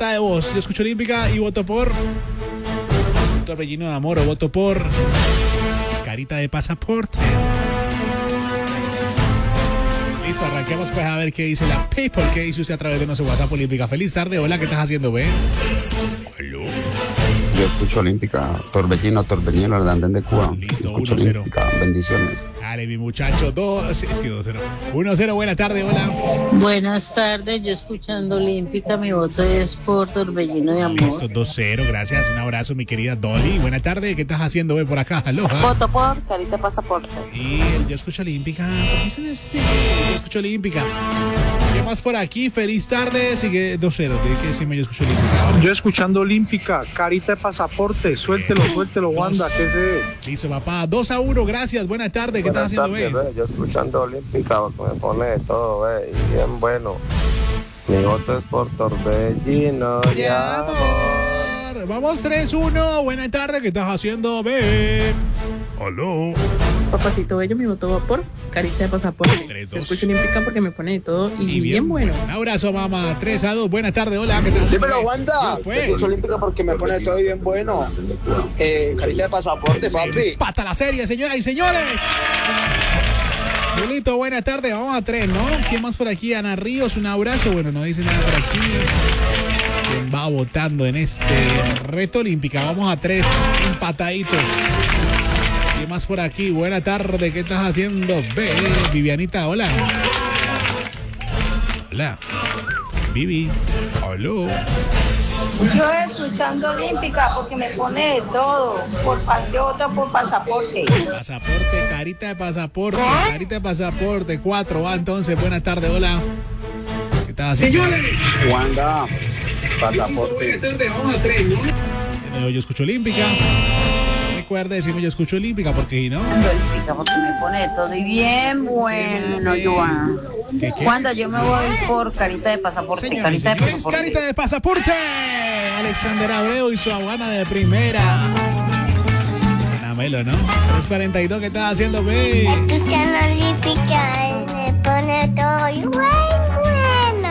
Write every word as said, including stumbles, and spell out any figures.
nota de voz. Yo escucho Olímpica y voto por Torbellino de Amor o voto por Carita de Pasaporte. Listo, arranquemos pues a ver qué dice la People, qué dice usted a través de nuestro WhatsApp Olímpica. Feliz tarde, hola, ¿qué estás haciendo, ve? Aló. Yo escucho Olímpica, Torbellino, Torbellino, el andén de Cuba. Listo, escucho uno cero. Olímpica, bendiciones. Dale, mi muchacho, dos, es que dos cero. uno cero, buena tarde, hola. Buenas tardes, yo escuchando Olímpica, mi voto es por Torbellino de Amor. Listo, dos cero, gracias. Un abrazo, mi querida Dolly. Buena tarde, ¿qué estás haciendo, ve, por acá? Aloha. Voto por Carita Pasaporte. Y el Yo escucho Olímpica, ¿por qué dicen así? Yo escucho Olímpica. ¿Qué más por aquí? Feliz tarde, sigue dos cero, tiene que decirme Yo escucho Olímpica. Yo escuchando Olímpica, Carita de Pasaporte, suéltelo, suéltelo, Wanda, ¿qué ese es? Listo, papá, dos a uno, gracias, buena tarde, ¿qué Buenas estás haciendo, tardes, ve? ve. Yo escuchando Olímpica, porque me pone de todo, ve, y bien bueno. Mi voto es por Torbellino de Amor. Vamos tres uno, buena tarde, ¿qué estás haciendo, ve? Aló. Papacito bello, mi voto va por Carita de Pasaporte. tres, Yo dos. escucho Olímpica porque me pone de todo y, Y bien, bueno. Un abrazo, mamá, tres a dos, buena tarde, hola, ¿qué tal? Dímelo, Wanda. Pues. Escucho Olímpica porque me pone de todo y bien bueno. Eh, Carita de Pasaporte, Se papi. empata la serie, señoras y señores. Julito, buena tarde, vamos a tres, ¿no? ¿Quién más por aquí? Ana Ríos, un abrazo. Bueno, no dice nada por aquí. ¿Quién va votando en este reto olímpica? Vamos a tres, empataditos. ¿Quién más por aquí? Buena tarde, ¿qué estás haciendo? Ve, Vivianita, hola. Hola. Vivi, aló. Yo escuchando Olímpica porque me pone de todo, por parte otra por pasaporte. Pasaporte, carita de pasaporte, carita de pasaporte, cuatro, va entonces, buenas tardes, hola. ¿Qué estás haciendo? Señores. Wanda, Pasaporte. Vamos a tres, ¿no? Yo escucho Olímpica. Recuerda decirme Yo escucho Olímpica, porque si no. Olímpica porque me pone de todo y bien bueno, Joan. ¿Qué, qué? Cuando yo me voy por Carita de Pasaporte, Señores, Carita de señores, Pasaporte. carita de pasaporte. Alexander Abreu y su aduana de primera. Melo, ¿no? tres cuarenta y dos, ¿qué estás haciendo, ve? Escuchando Olímpica, él me pone todo y bueno.